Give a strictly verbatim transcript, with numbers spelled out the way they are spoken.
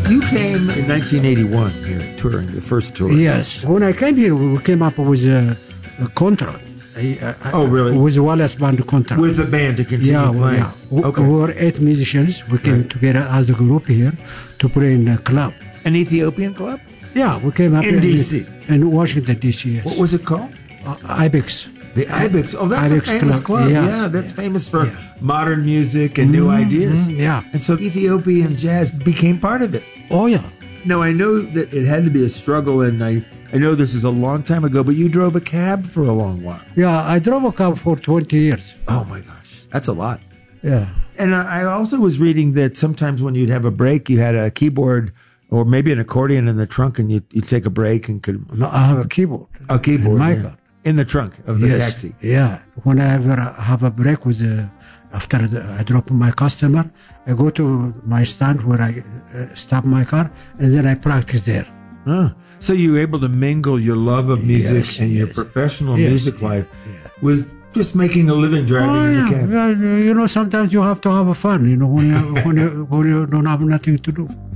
You came in nineteen eighty-one here, touring, the first tour. Yes. When I came here, we came up with a, a contract. I, I, Oh, really? With Wallace Band contract. With the band to continue yeah, playing? Yeah, we, Okay. we were eight musicians. We came Right. together as a group here to play in a club. An Ethiopian club? Yeah, we came up In D C? In Washington, D C, yes. What was it called? Uh, Ibex. The Ibex. Oh, that's Ibex a famous club. Club, yes. Yeah, that's Yeah. famous for Yeah. modern music and new Mhm, ideas. mhm, yeah. And so Ethiopian jazz became part of it. Oh, yeah. Now, I know that it had to be a struggle, and I, I know this is a long time ago, but you drove a cab for a long while. Yeah, I drove a car for twenty years. Oh, my gosh. That's a lot. Yeah. And I I also was reading that sometimes when you'd have a break, you had a keyboard or maybe an accordion in the trunk, and you'd, you'd take a break and could... No, I have a keyboard. A keyboard. In my yeah. car. In the trunk of the Yes. taxi. Yeah. Whenever I have a break with the, after the, I drop my customer, I go to my stand where I uh, stop my car, and then I practice there. Ah, so you were able to mingle your love of music Yes, and your yes. professional Yes, music yeah, life yeah. with just making a living driving Oh, in the yeah. cab. Yeah, you know, sometimes you have to have a fun, you know, when you, when you, when you don't have nothing to do.